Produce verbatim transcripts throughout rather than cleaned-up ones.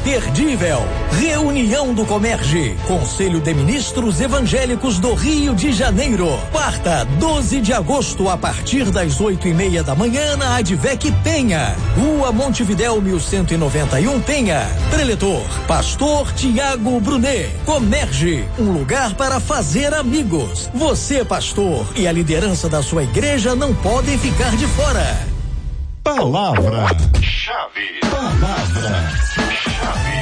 imperdível. Reunião do Comerge, Conselho de Ministros Evangélicos do Rio de Janeiro. Quarta, doze de agosto, a partir das oito e meia da manhã, na Advec Penha, Rua Montevidéu mil cento e noventa e um, Penha. Preletor, Pastor Tiago Brunet. Comerge, um lugar para fazer amigos. Você, pastor, e a liderança da sua igreja não podem ficar de fora. Palavra-chave. Palavra-chave.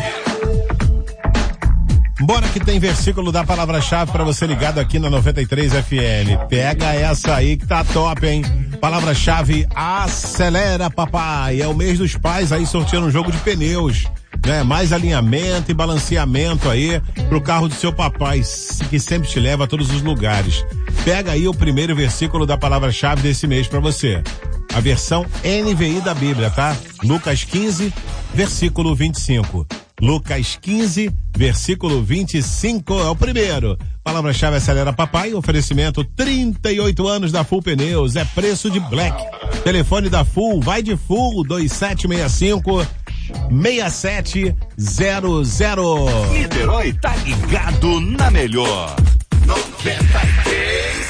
Bora que tem versículo da palavra-chave para você ligado aqui na noventa e três F M. Pega essa aí que tá top, hein? Palavra-chave, acelera, papai. É o mês dos pais aí sorteando um jogo de pneus, né? Mais alinhamento e balanceamento aí pro carro do seu papai, que sempre te leva a todos os lugares. Pega aí o primeiro versículo da palavra-chave desse mês para você. A versão N V I da Bíblia, tá? Lucas quinze, versículo vinte e cinco. Lucas quinze, versículo vinte e cinco é o primeiro. Palavra-chave acelera papai, oferecimento trinta e oito anos da Full Pneus, é preço de black. Telefone da Full, vai de Full, dois sete seis cinco, seis sete zero zero. Niterói tá ligado na melhor. noventa e três.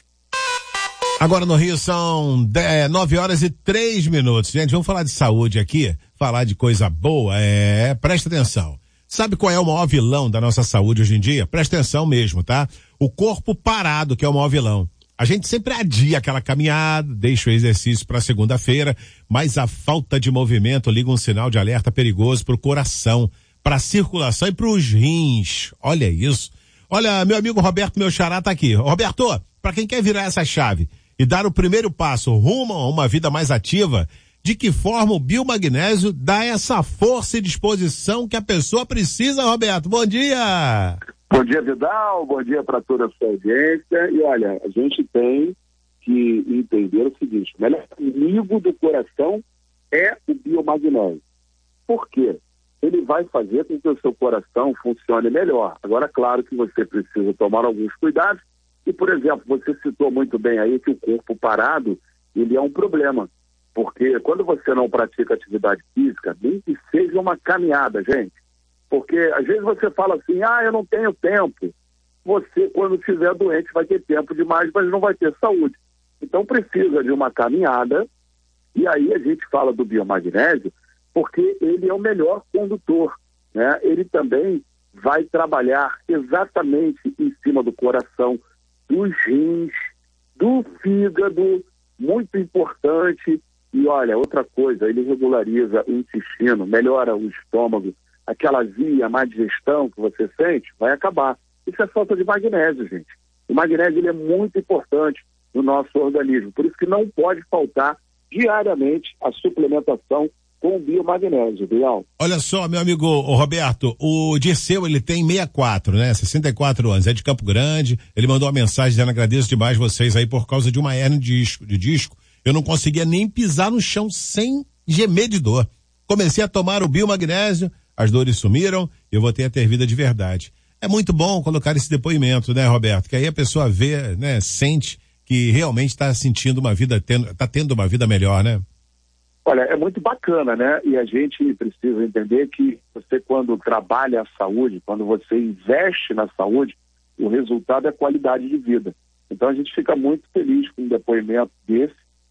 Agora no Rio são nove horas e três minutos. Gente, vamos falar de saúde aqui, falar de coisa boa, é, presta atenção. Sabe qual é o maior vilão da nossa saúde hoje em dia? Presta atenção mesmo, tá? O corpo parado, que é o maior vilão. A gente sempre adia aquela caminhada, deixa o exercício para segunda-feira, mas a falta de movimento liga um sinal de alerta perigoso pro coração, pra circulação e pros rins. Olha isso. Olha, meu amigo Roberto, meu xará, tá aqui. Roberto, para quem quer virar essa chave e dar o primeiro passo rumo a uma vida mais ativa, de que forma o biomagnésio dá essa força e disposição que a pessoa precisa, Roberto? Bom dia! Bom dia, Vidal, bom dia para toda a sua audiência. E olha, a gente tem que entender o seguinte: o melhor amigo do coração é o biomagnésio. Por quê? Ele vai fazer com que o seu coração funcione melhor. Agora, claro que você precisa tomar alguns cuidados. E, por exemplo, você citou muito bem aí que o corpo parado, ele é um problema. Porque quando você não pratica atividade física, nem que seja uma caminhada, gente. Porque às vezes você fala assim, ah, eu não tenho tempo. Você, quando estiver doente, vai ter tempo demais, mas não vai ter saúde. Então precisa de uma caminhada. E aí a gente fala do biomagnésio porque ele é o melhor condutor, né? Ele também vai trabalhar exatamente em cima do coração, dos rins, do fígado, muito importante. E olha, outra coisa, ele regulariza o intestino, melhora o estômago, aquela via, má digestão que você sente, vai acabar. Isso é falta de magnésio, gente. O magnésio ele é muito importante no nosso organismo, por isso que não pode faltar diariamente a suplementação com biomagnésio, Bial. Olha só, meu amigo o Roberto, o Dirceu, ele tem sessenta e quatro, né? sessenta e quatro anos, é de Campo Grande. Ele mandou uma mensagem dizendo: agradeço demais vocês aí por causa de uma hernia de disco, de disco. Eu não conseguia nem pisar no chão sem gemer de dor. Comecei a tomar o biomagnésio, as dores sumiram, eu voltei a ter vida de verdade. É muito bom colocar esse depoimento, né, Roberto? Que aí a pessoa vê, né, sente que realmente está sentindo uma vida, tendo, tá tendo uma vida melhor, né? Olha, é muito bacana, né? E a gente precisa entender que você, quando trabalha a saúde, quando você investe na saúde, o resultado é qualidade de vida. Então a gente fica muito feliz com um depoimento desse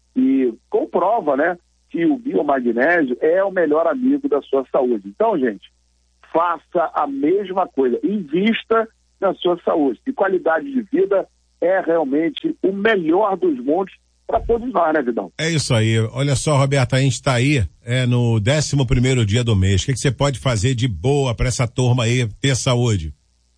e comprova, né, que o biomagnésio é o melhor amigo da sua saúde. Então, gente, faça a mesma coisa, invista na sua saúde. E qualidade de vida é realmente o melhor dos mundos para todos nós, né, Vidão? É isso aí. Olha só, Roberto, a gente está aí é, no décimo primeiro dia do mês. O que, que você pode fazer de boa para essa turma aí ter saúde?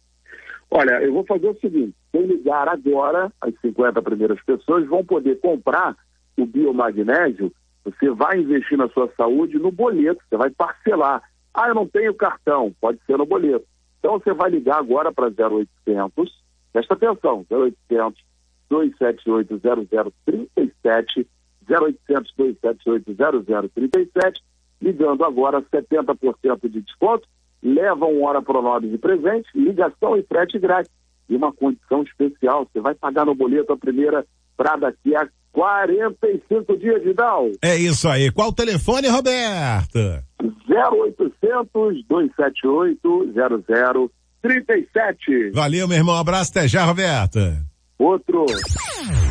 Olha, eu vou fazer o seguinte: quem ligar agora, as cinquenta primeiras pessoas vão poder comprar o biomagnésio. Você vai investir na sua saúde no boleto, você vai parcelar. Ah, eu não tenho cartão, pode ser no boleto. Então você vai ligar agora para zero oitocentos, presta atenção, zero oitocentos, dois sete oito, zero zero três sete, zero oitocentos, dois sete oito, zero zero três sete, ligando agora setenta por cento de desconto, leva uma hora pronome de presente, ligação e frete grátis. E uma condição especial, você vai pagar no boleto a primeira para daqui a quarenta e cinco dias, Vidal. É isso aí. Qual o telefone, Roberto? zero zero oitocentos, dois sete oito, zero zero três sete. Valeu, meu irmão. Um abraço, até já, Roberta. Outro.